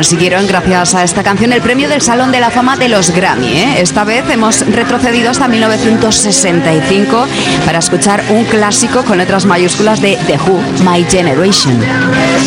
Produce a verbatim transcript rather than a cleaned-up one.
consiguieron, gracias a esta canción, el premio del Salón de la Fama de los Grammy, ¿eh? Esta vez hemos retrocedido hasta mil novecientos sesenta y cinco para escuchar un clásico con letras mayúsculas de The Who, My Generation.